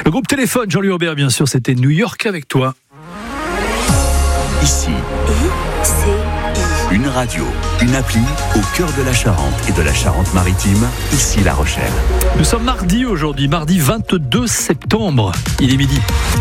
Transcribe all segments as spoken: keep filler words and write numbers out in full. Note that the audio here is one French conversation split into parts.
Le groupe Téléphone, Jean-Louis Aubert, bien sûr, c'était New York avec toi. Ici, I C I. une radio, une appli au cœur de la Charente et de la Charente-Maritime, ici La Rochelle. Nous sommes mardi aujourd'hui, mardi vingt-deux septembre, il est midi.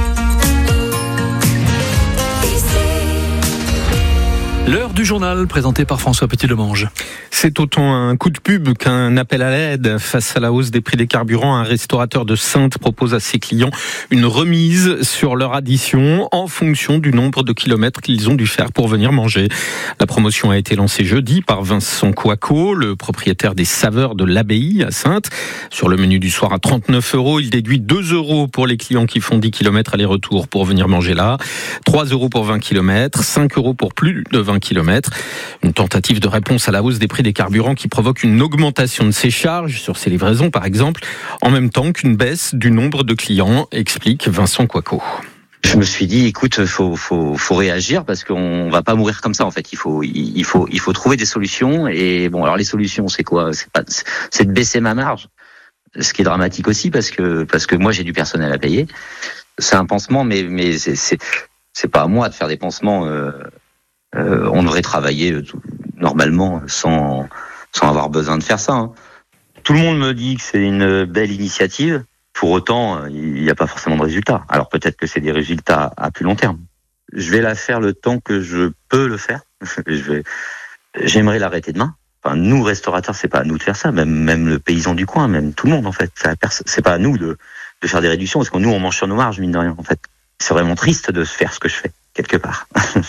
L'heure du journal présenté par François Petit-Demange. C'est autant un coup de pub qu'un appel à l'aide. Face à la hausse des prix des carburants, un restaurateur de Saintes propose à ses clients une remise sur leur addition en fonction du nombre de kilomètres qu'ils ont dû faire pour venir manger. La promotion a été lancée jeudi par Vincent Coaco, le propriétaire des Saveurs de l'Abbaye à Saintes. Sur le menu du soir à trente-neuf euros, il déduit deux euros pour les clients qui font dix kilomètres aller-retour pour venir manger là, trois euros pour vingt kilomètres, cinq euros pour plus de vingt kilomètres. Une tentative de réponse à la hausse des prix des carburants qui provoque une augmentation de ses charges sur ses livraisons par exemple, en même temps qu'une baisse du nombre de clients, explique Vincent Coaco. Je me suis dit, écoute, faut faut faut réagir parce qu'on va pas mourir comme ça en fait. Il faut il faut il faut trouver des solutions. Et bon, alors les solutions, c'est quoi ? C'est pas c'est de baisser ma marge. Ce qui est dramatique aussi parce que parce que moi j'ai du personnel à payer. C'est un pansement, mais mais c'est c'est c'est pas à moi de faire des pansements. Euh, euh, on devrait travailler tout, normalement sans sans avoir besoin de faire ça. Hein. Tout le monde me dit que c'est une belle initiative. Pour autant, il n'y a pas forcément de résultats. Alors peut-être que c'est des résultats à plus long terme. Je vais la faire le temps que je peux le faire. Je vais, j'aimerais l'arrêter demain. Enfin, nous restaurateurs, c'est pas à nous de faire ça. Même même le paysan du coin, même tout le monde en fait. C'est pas à nous de de faire des réductions parce que nous on mange sur nos marges mine de rien. En fait, c'est vraiment triste de faire ce que je fais quelque part.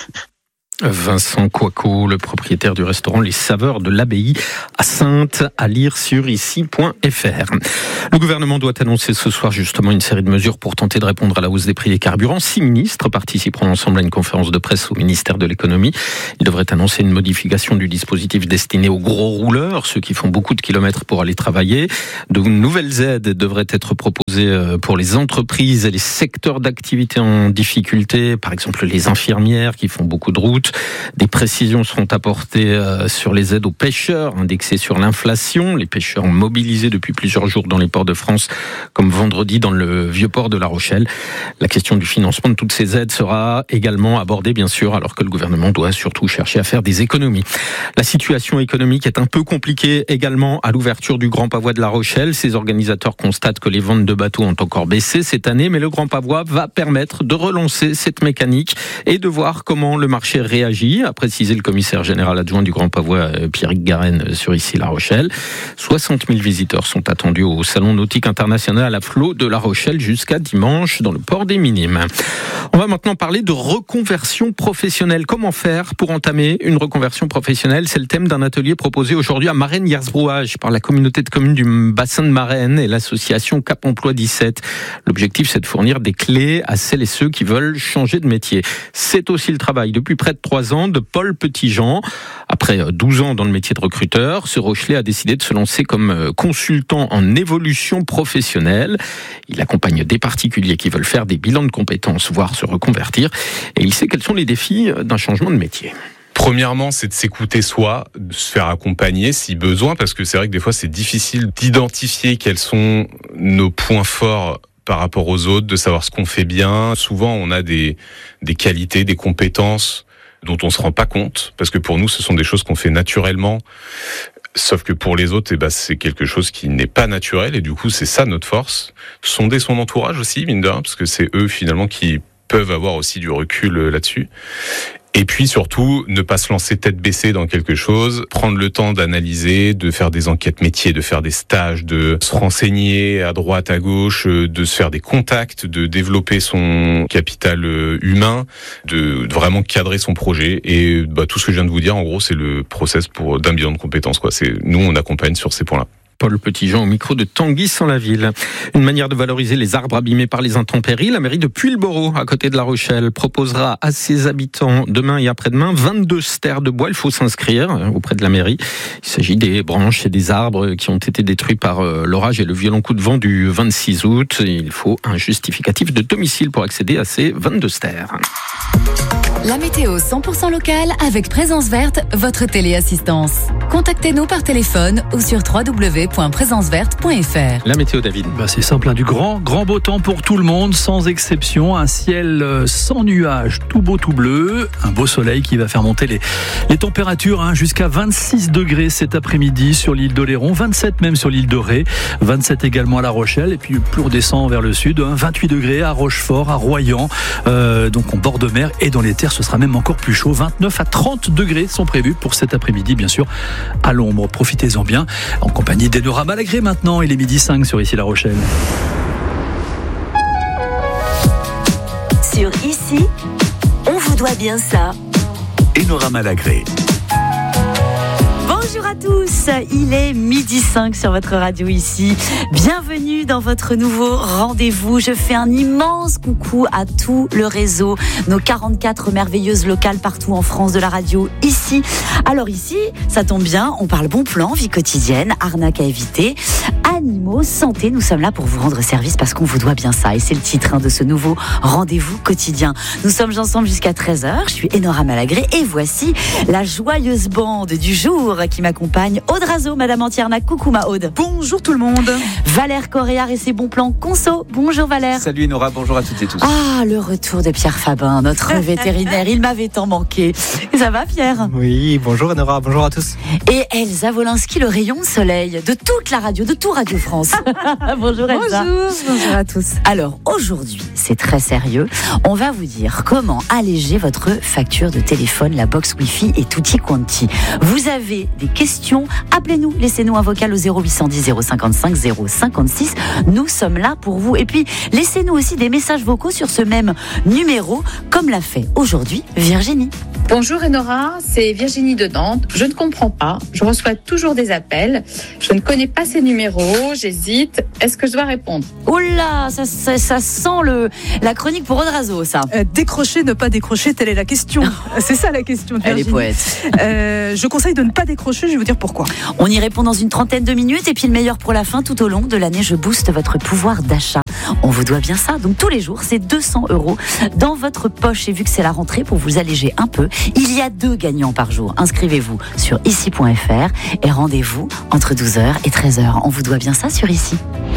Vincent Coaco, le propriétaire du restaurant Les Saveurs de l'Abbaye à Saintes, à lire sur ici point f r. Le gouvernement doit annoncer ce soir justement une série de mesures pour tenter de répondre à la hausse des prix des carburants. Six ministres participeront ensemble à une conférence de presse au ministère de l'économie. Ils devraient annoncer une modification du dispositif destiné aux gros rouleurs, ceux qui font beaucoup de kilomètres pour aller travailler. De nouvelles aides devraient être proposées pour les entreprises et les secteurs d'activité en difficulté, par exemple les infirmières qui font beaucoup de routes. Des précisions seront apportées sur les aides aux pêcheurs, indexées sur l'inflation. Les pêcheurs mobilisés depuis plusieurs jours dans les ports de France, comme vendredi dans le vieux port de La Rochelle. La question du financement de toutes ces aides sera également abordée, bien sûr, alors que le gouvernement doit surtout chercher à faire des économies. La situation économique est un peu compliquée également à l'ouverture du Grand Pavois de La Rochelle. Ses organisateurs constatent que les ventes de bateaux ont encore baissé cette année, mais le Grand Pavois va permettre de relancer cette mécanique et de voir comment le marché réagit, a précisé le commissaire général adjoint du Grand Pavois, Pierrick Garenne, sur ici La Rochelle. soixante mille visiteurs sont attendus au Salon nautique international à flot de La Rochelle jusqu'à dimanche dans le port des Minimes. On va maintenant parler de reconversion professionnelle. Comment faire pour entamer une reconversion professionnelle ? C'est le thème d'un atelier proposé aujourd'hui à Marennes-Yersbrouage par la communauté de communes du bassin de Marennes et l'association Cap Emploi dix-sept. L'objectif, c'est de fournir des clés à celles et ceux qui veulent changer de métier. C'est aussi le travail depuis près de trois ans de Paul Petitjean. Après douze ans dans le métier de recruteur, ce Rochelais a décidé de se lancer comme consultant en évolution professionnelle. Il accompagne des particuliers qui veulent faire des bilans de compétences, voire se reconvertir. Et il sait quels sont les défis d'un changement de métier. Premièrement, c'est de s'écouter soi, de se faire accompagner si besoin, parce que c'est vrai que des fois c'est difficile d'identifier quels sont nos points forts par rapport aux autres, de savoir ce qu'on fait bien. Souvent, on a des, des qualités, des compétences dont on se rend pas compte, parce que pour nous, ce sont des choses qu'on fait naturellement. Sauf que pour les autres, eh ben, c'est quelque chose qui n'est pas naturel, et du coup, c'est ça notre force. Sonder son entourage aussi, mine de rien, parce que c'est eux, finalement, qui peuvent avoir aussi du recul là-dessus. Et puis surtout, ne pas se lancer tête baissée dans quelque chose, prendre le temps d'analyser, de faire des enquêtes métiers, de faire des stages, de se renseigner à droite, à gauche, de se faire des contacts, de développer son capital humain, de vraiment cadrer son projet. Et bah, tout ce que je viens de vous dire, en gros, c'est le process pour d'un bilan de compétences, quoi. C'est, nous, on accompagne sur ces points-là. Paul Petitjean au micro de Tanguy sans la ville. Une manière de valoriser les arbres abîmés par les intempéries. La mairie de Puyllboro, à côté de La Rochelle, proposera à ses habitants demain et après-demain vingt-deux stères de bois. Il faut s'inscrire auprès de la mairie. Il s'agit des branches et des arbres qui ont été détruits par l'orage et le violent coup de vent du vingt-six août. Il faut un justificatif de domicile pour accéder à ces vingt-deux stères. La météo cent pour cent locale avec Présence Verte, votre téléassistance. Contactez-nous par téléphone ou sur w w w point présence verte point f r. La météo, David. Bah c'est simple, hein, du grand, grand beau temps pour tout le monde, sans exception. Un ciel sans nuages, tout beau, tout bleu. Un beau soleil qui va faire monter les, les températures hein, jusqu'à vingt-six degrés cet après-midi sur l'île d'Oléron, vingt-sept même sur l'île de Ré, vingt-sept également à La Rochelle. Et puis plus on descend vers le sud, hein, vingt-huit degrés à Rochefort, à Royan, euh, donc en bord de mer et dans les terres. Ce sera même encore plus chaud. vingt-neuf à trente degrés sont prévus pour cet après-midi, bien sûr, à l'ombre. Profitez-en bien. En compagnie d'Enora Malagré maintenant. Il est midi cinq sur Ici La Rochelle. Sur Ici, on vous doit bien ça. Enora Malagré. Bonjour à tous, il est midi cinq sur votre radio Ici. Bienvenue dans votre nouveau rendez-vous. Je fais un immense coucou à tout le réseau, nos quarante-quatre merveilleuses locales partout en France de la radio Ici. Alors ici, ça tombe bien, on parle bon plan, vie quotidienne, arnaque à éviter, animaux, santé. Nous sommes là pour vous rendre service parce qu'on vous doit bien ça. Et c'est le titre hein, de ce nouveau rendez-vous quotidien. Nous sommes ensemble jusqu'à treize heures. Je suis Enora Malagré et voici la joyeuse bande du jour qui m'accompagne. Aude Razo, Madame Antiernac. Coucou ma Aude. Bonjour tout le monde. Valère Coréard et ses bons plans conso. Bonjour Valère. Salut Enora, bonjour à toutes et tous. Ah, le retour de Pierre Fabin, notre vétérinaire. Il m'avait tant manqué. Ça va Pierre? Oui, bonjour Enora, bonjour à tous. Et Elsa Wolinski, le rayon de soleil de toute la radio, de tout Radio France. Bonjour Elsa. Bonjour, bonjour à tous. Alors aujourd'hui, c'est très sérieux. On va vous dire comment alléger votre facture de téléphone, la box Wi-Fi et tutti quanti. Vous avez des questions, appelez-nous, laissez-nous un vocal au zéro huit cent dix zéro cinquante-cinq zéro cinquante-six. Nous sommes là pour vous. Et puis, laissez-nous aussi des messages vocaux sur ce même numéro, comme l'a fait aujourd'hui Virginie. Bonjour Enora, c'est Virginie de Nantes. Je ne comprends pas, je reçois toujours des appels. Je ne connais pas ces numéros, j'hésite. Est-ce que je dois répondre? Oh là, ça, ça, ça sent le, la chronique pour Odrazo, ça. Euh, décrocher, ne pas décrocher, telle est la question. C'est ça la question de Elle Virginie. est poète. Euh, je conseille de ne pas décrocher, je vais vous dire pourquoi. On y répond dans une trentaine de minutes et puis le meilleur pour la fin, tout au long de l'année, je booste votre pouvoir d'achat. On vous doit bien ça, donc tous les jours, c'est deux cents euros dans votre poche. Et vu que c'est la rentrée, pour vous alléger un peu, il y a deux gagnants par jour. Inscrivez-vous sur ici point f r et rendez-vous entre douze heures et treize heures. On vous doit bien ça sur Ici.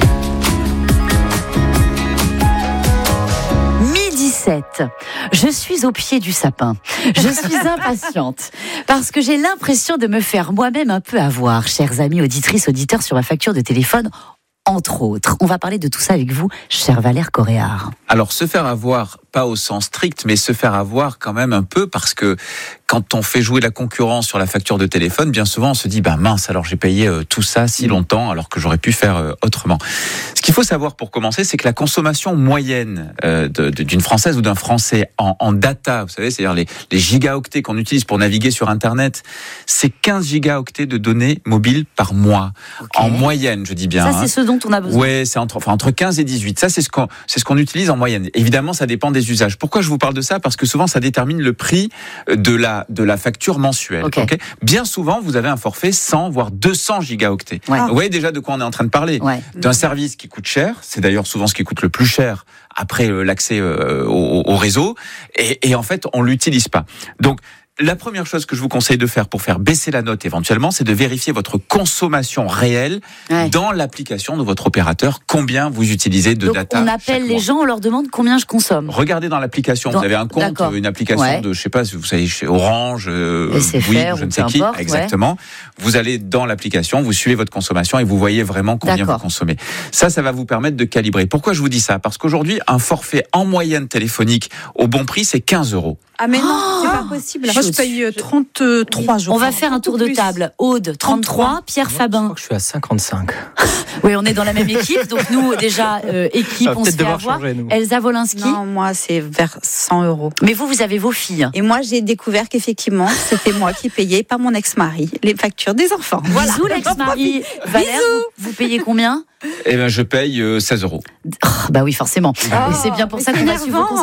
midi sept. Je suis au pied du sapin. Je suis impatiente parce que j'ai l'impression de me faire moi-même un peu avoir, chers amis auditrices, auditeurs, sur ma facture de téléphone. Entre autres, on va parler de tout ça avec vous, cher Valère Coréard. Alors, se faire avoir, pas au sens strict, mais se faire avoir quand même un peu, parce que quand on fait jouer la concurrence sur la facture de téléphone, bien souvent on se dit, bah mince, alors j'ai payé euh, tout ça si longtemps, alors que j'aurais pu faire euh, autrement. Ce qu'il faut savoir pour commencer, c'est que la consommation moyenne euh, de, de, d'une Française ou d'un Français en, en data, vous savez, c'est-à-dire les, les gigaoctets qu'on utilise pour naviguer sur Internet, c'est quinze gigaoctets de données mobiles par mois. Okay. En moyenne, je dis bien. Ça, c'est hein. ce dont on a besoin. Ouais, c'est entre, enfin, entre quinze et dix-huit. Ça, c'est ce qu'on, c'est ce qu'on utilise en moyenne. Évidemment, ça dépend des usages. Pourquoi je vous parle de ça? Parce que souvent, ça détermine le prix de la, de la facture mensuelle. Okay. Okay. Bien souvent, vous avez un forfait cent, voire deux cents gigaoctets. Ouais. Vous voyez déjà de quoi on est en train de parler. Ouais. D'un service qui coûte cher. C'est d'ailleurs souvent ce qui coûte le plus cher après l'accès au, au réseau. Et, et en fait, on l'utilise pas. Donc, la première chose que je vous conseille de faire pour faire baisser la note éventuellement, c'est de vérifier votre consommation réelle ouais. dans l'application de votre opérateur, combien vous utilisez de Donc data. On appelle les gens, on leur demande combien je consomme. Regardez dans l'application, dans... vous avez un compte, D'accord. une application ouais. de, je sais pas, vous savez, chez Orange, euh, oui, je ne sais qui, importe, exactement. Ouais. Vous allez dans l'application, vous suivez votre consommation et vous voyez vraiment combien D'accord. vous consommez. Ça, ça va vous permettre de calibrer. Pourquoi je vous dis ça? Parce qu'aujourd'hui, un forfait en moyenne téléphonique au bon prix, c'est quinze euros. Ah mais non, oh c'est pas possible. Moi je paye trente-trois jours. On va faire un tour de table. Aude, trente-trois, Pierre Fabin. Je crois que je suis à cinquante-cinq. Oui, on est dans la même équipe. Donc nous, déjà, euh, équipe, on se fait avoir. Changer, Elsa Wolinski. Non, moi c'est vers cent euros. Mais vous, vous avez vos filles. Et moi, j'ai découvert qu'effectivement, c'était moi qui payais, pas mon ex-mari, les factures des enfants. Voilà. Bisous l'ex-mari. Valère, vous, vous payez combien? Eh ben, je paye euh, seize euros. Oh, bah oui, forcément. Oh, et c'est bien pour ça qu'on a su vos conseils.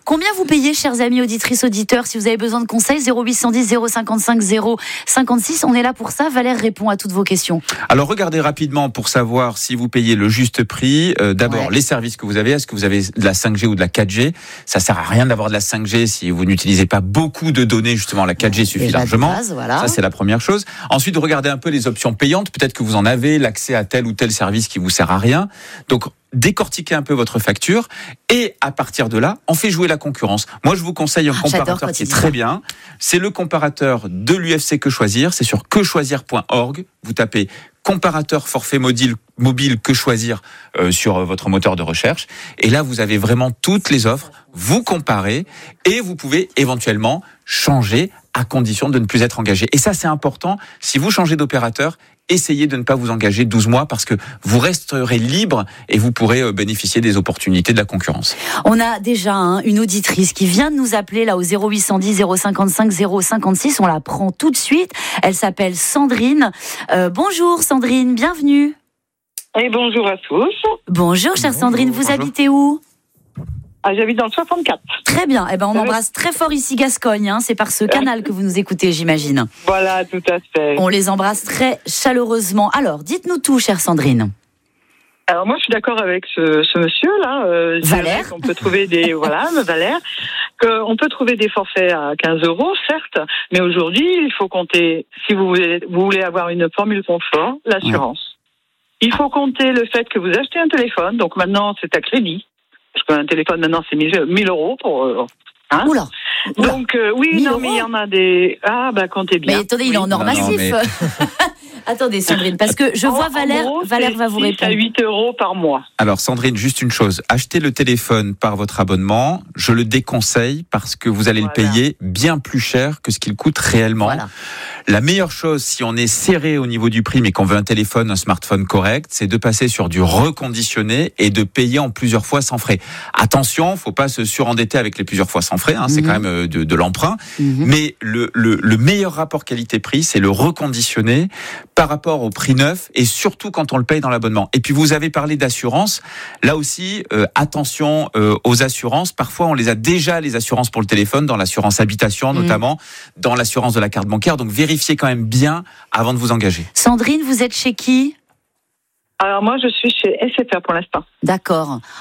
Combien vous payez, chers amis auditrices, auditeurs? Si vous avez besoin de conseils, zéro huit cent dix zéro cinquante-cinq zéro cinquante-six. On est là pour ça. Valère répond à toutes vos questions. Alors, regardez rapidement pour savoir si vous payez le juste prix. Euh, d'abord, ouais. les services que vous avez. Est-ce que vous avez de la cinq G ou de la quatre G? Ça sert à rien d'avoir de la cinq G si vous n'utilisez pas beaucoup de données. Justement, la quatre G suffit Déjà largement. Base, voilà. Ça, c'est la première chose. Ensuite, regardez un peu les options payantes. Peut-être que vous en avez l'accès à tel ou tel service qui vous sert à rien. Donc, décortiquez un peu votre facture et à partir de là, on fait jouer la concurrence. Moi, je vous conseille un ah, comparateur qui est très bien. C'est le comparateur de l'U F C Que Choisir. C'est sur que choisir point org. Vous tapez comparateur forfait mobile, mobile Que Choisir euh, sur votre moteur de recherche. Et là, vous avez vraiment toutes les offres. Vous comparez et vous pouvez éventuellement changer à condition de ne plus être engagé. Et ça, c'est important. Si vous changez d'opérateur, essayez de ne pas vous engager douze mois parce que vous resterez libre et vous pourrez bénéficier des opportunités de la concurrence. On a déjà hein, une auditrice qui vient de nous appeler là au zéro huit cent dix zéro cinquante-cinq zéro cinquante-six. On la prend tout de suite. Elle s'appelle Sandrine. Euh, bonjour Sandrine, bienvenue. Et bonjour à tous. Bonjour chère Sandrine, vous bonjour. habitez où? Ah, j'habite dans le soixante-quatre. Très bien. Eh ben, on embrasse très fort ici Gascogne. Hein. C'est par ce canal que vous nous écoutez, j'imagine. Voilà, tout à fait. On les embrasse très chaleureusement. Alors, dites-nous tout, chère Sandrine. Alors moi, je suis d'accord avec ce, ce monsieur-là. Euh, Valère. On peut trouver des voilà, Valère. On peut trouver des forfaits à quinze euros, certes, mais aujourd'hui, il faut compter. Si vous voulez, vous voulez avoir une formule confort, l'assurance. Ouais. Il faut compter le fait que vous achetez un téléphone. Donc maintenant, c'est à crédit. Parce qu'un téléphone, maintenant, c'est mille euros pour... Euh, hein Oula, Oula. Donc, euh, oui, non, euros. Mais il y en a des... Ah, bah, comptez bien. Mais attendez, il est en or non, massif. Non, mais... Attendez, Sandrine, parce que je vois en, Valère, en gros, Valère va vous répondre. six à huit euros par mois. Alors, Sandrine, juste une chose. Achetez le téléphone par votre abonnement. Je le déconseille parce que vous allez voilà. le payer bien plus cher que ce qu'il coûte réellement. Voilà. La meilleure chose, si on est serré au niveau du prix, mais qu'on veut un téléphone, un smartphone correct, c'est de passer sur du reconditionné et de payer en plusieurs fois sans frais. Attention, faut pas se surendetter avec les plusieurs fois sans frais, hein, mmh. c'est quand même de, de l'emprunt. Mmh. Mais le, le, le meilleur rapport qualité-prix, c'est le reconditionné par rapport au prix neuf et surtout quand on le paye dans l'abonnement. Et puis vous avez parlé d'assurance. Là aussi, euh, attention euh, aux assurances. Parfois, on les a déjà, les assurances pour le téléphone, dans l'assurance habitation notamment, mmh. dans l'assurance de la carte bancaire. Donc vérifiez quand même bien avant de vous engager. Sandrine, vous êtes chez qui ? Alors moi, je suis chez S F R pour l'instant. D'accord.